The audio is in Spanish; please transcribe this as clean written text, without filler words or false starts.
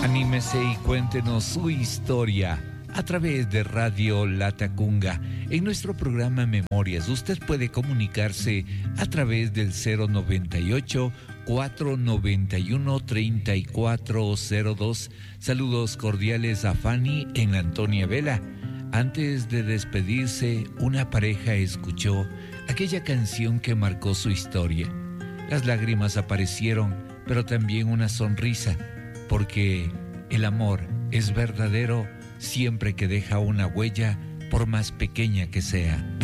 Anímese y cuéntenos su historia a través de Radio Latacunga. En nuestro programa Memorias, usted puede comunicarse a través del 098-491-3402. Saludos cordiales a Fanny en Antonia Vela. Antes de despedirse, una pareja escuchó aquella canción que marcó su historia. Las lágrimas aparecieron, pero también una sonrisa, porque el amor es verdadero siempre que deja una huella, por más pequeña que sea.